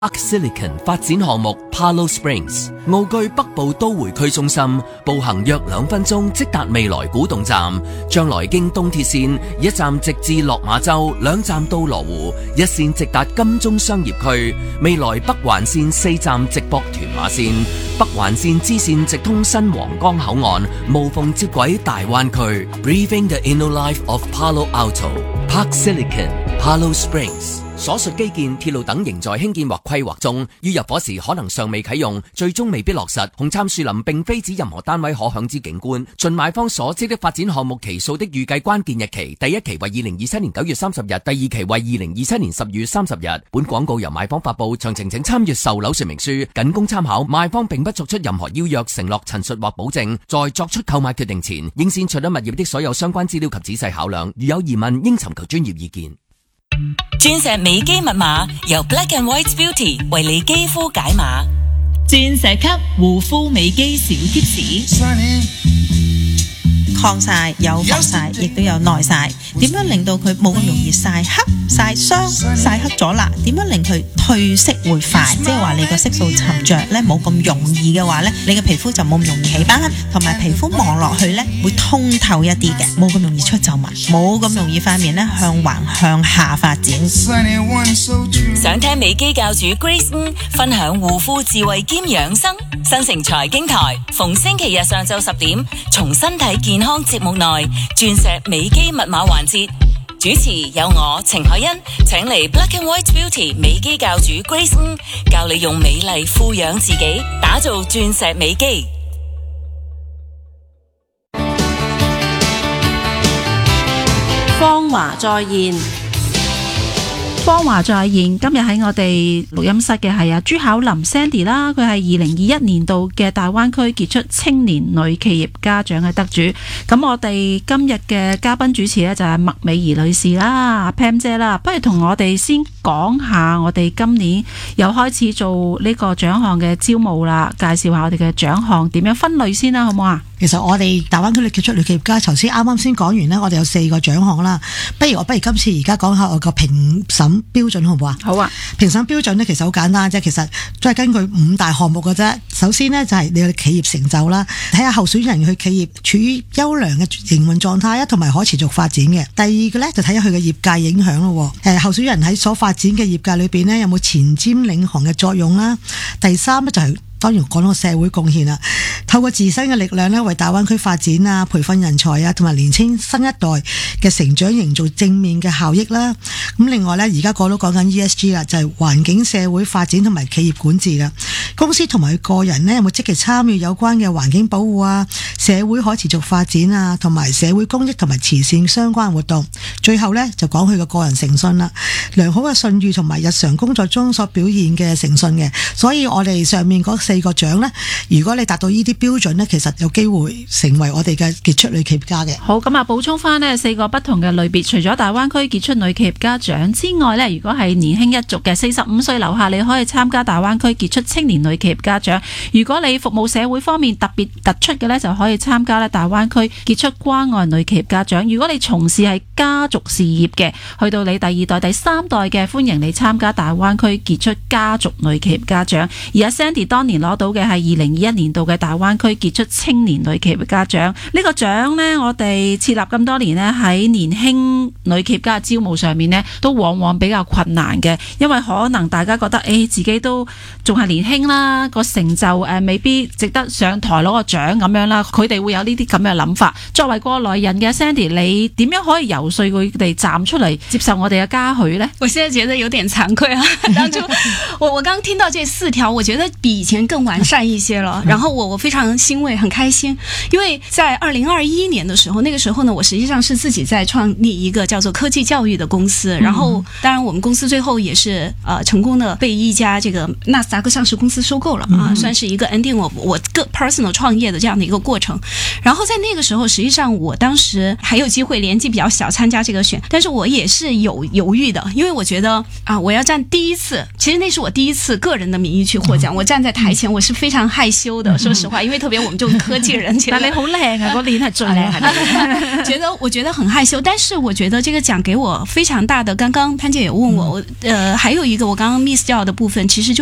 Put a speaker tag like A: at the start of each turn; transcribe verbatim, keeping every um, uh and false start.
A: Park Silicon 發展項目 Palo Springs， 澳居北部都會區中心，步行約兩分鐘即達未來古洞站。將來經東鐵線一站直至落馬洲，兩站到羅湖，一線直達金鐘商業區。未來北環線四站直駁屯馬線，北環線支線直通新皇崗口岸，無縫接軌大灣區。Breathing the inner life of Palo Alto，Park Silicon，Palo Springs。所述基建、鐵路等仍在興建或規劃中，於入伙時可能尚未啟用，最終未必落實。紅杉樹林並非指任何單位可享之景觀。盡買方所知的發展項目期數的預計關鍵日期，第一期為二零二七年九月三十日，第二期為二零二七年十月三十日。本廣告由買方發佈，詳情請參閱售樓說明書，僅供參考。賣方並不作出任何邀約、承諾、陳述或保證。在作出購買決定前，應先取得物業的所有相關資料及仔細考量。如有疑問，應尋求專業意見。
B: 鑽石美肌密碼由 Black and White Beauty 為你肌膚解碼，鑽石級護膚美肌小貼士。
C: 抗曬有防曬，亦都有耐曬。點樣令到佢冇咁容易曬黑、曬傷、曬黑咗啦？點樣令佢褪色會快？即係話你個色素沉着咧冇咁容易嘅話咧，你嘅皮膚就冇咁容易起斑，同埋皮膚望落去咧會通透一啲嘅，冇咁容易出皺紋，冇咁容易塊面咧向橫向下發展。
B: 想聽美肌教主 Grace 分享護膚智慧兼養生，新城財經台逢星期日上晝十點，從身體健康節目內鑽石美肌密碼環節，主持有我程海欣，請嚟 Black and White Beauty 美肌教主 Grace 教你用美麗富養自己，打造鑽石美肌。
D: 芳華再現，芳華再現，今日喺我哋錄音室嘅係阿朱巧琳 Sandy 啦，佢係二零二一年度嘅大灣區傑出青年女企業家獎嘅得主。咁我哋今日嘅嘉賓主持呢，就係麥美儀女士啦， Pam 姐啦，不如同我哋先講下我哋今年又開始做呢個獎項嘅招募啦，介紹下我哋嘅獎項點樣分類先啦，好唔好啊？
E: 其實我哋大灣區傑出女企業家，頭先啱啱先講完呢，我哋有四個獎項啦。不如我不如今次而家講下我個評審標準好唔好啊？好啊！評審標準呢，其實好簡單啫，其實都係根據五大項目嘅啫。首先呢，就係你嘅企業成就啦，睇下候選人佢企業處於優良嘅營運狀態啊，同埋可持續發展嘅。第二個呢，就睇下佢嘅業界影響咯。誒，候選人喺所發展嘅業界裏邊呢，有冇前瞻領航嘅作用啦？第三呢，就係當然講到社會貢獻啦，透過自身嘅力量咧，為大灣區發展啊、培訓人才啊，同埋年青新一代嘅成長營造正面嘅效益啦。咁另外咧，而家個都講緊 E S G 啦，就係環境、社會發展同埋企業管治啦。公司同埋佢個人咧，有冇積極參與有關嘅環境保護啊、社會可持續發展啊，同埋社會公益同埋慈善相關活動。最後咧，就講佢嘅個人誠信啦，良好嘅信譽同埋日常工作中所表現嘅誠信嘅。所以我哋上面嗰四個獎呢，如果你達到呢啲標準呢，其實有機會成為我哋嘅傑出女企業家嘅。
D: 好，咁啊，補充翻呢四個不同嘅類別，除咗大灣區傑出女企業家獎之外呢，如果係年輕一族嘅四十五歲樓下，你可以參加大灣區傑出青年女企業家獎。如果你服務社會方面特別突出嘅呢，就可以參加咧大灣區傑出關愛女企業家獎。如果你從事係家族事業嘅，去到你第二代、第三代嘅，歡迎你參加大灣區傑出家族女企業家獎。而阿 Sandy 當年攞到嘅係二零二一年度嘅大灣區傑出青年女企業家獎。呢個獎呢，我哋設立咁多年呢，喺年輕女企業家嘅招募上面呢，都往往比較困難嘅，因為可能大家覺得誒、哎、自己都仲係年輕啦，個成就誒、呃、未必值得上台攞個獎咁樣啦，佢哋會有呢啲咁嘅諗法。作為過來人嘅 Sandy， 你點樣可以游說佢哋站出嚟接受我哋嘅嘉許呢？
F: 我現在覺得有點慚愧啊！當初我我剛聽到這四條，我覺得比以前更完善一些了。然後我我非常欣慰，很開心，因為在二零二一年的時候，那個時候呢，我實際上是自己在創立一個叫做科技教育的公司。然後當然我們公司最後也是呃成功的被一家這個納斯達克上市公司收購了啊，算是一個 ending 我我個 personal 創業的這樣的一個過程。然後在那個時候，實際上我當時還有機會年紀比較小，參参加这个选，但是我也是有犹豫的，因为我觉得啊，我要站第一次，其实那是我第一次个人的名义去获奖，我站在台前我是非常害羞的，说实话，因为特别我们这种科技人，
D: 但你好靚啊，嗰年係最靚，
F: 覺得我覺得很害羞，但是我覺得這個獎給我非常大的，剛剛潘姐也問我，我呃還有一個我剛剛 miss 掉的部分，其實就